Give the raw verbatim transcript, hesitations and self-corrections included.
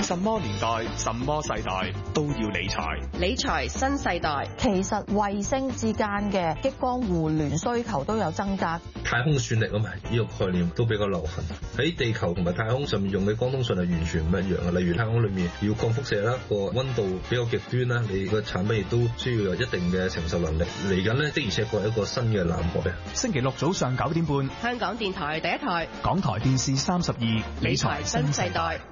什麼年代、什麼世代都要理財。 理財新世代， 其實衛星之間嘅激光互聯需求都有增加。 太空算力啊嘛，呢個概念都比較流行。喺地球同埋太空上面用嘅光通訊係完全唔一樣嘅。例如太空裏面要抗輻射啦，個溫度比較極端啦，你個產品亦都需要有一定嘅承受能力。嚟緊呢，的而且確係一個新嘅藍海。 星期六早上九點半， 香港電台第一台， 港台電視三十二，理財新世代。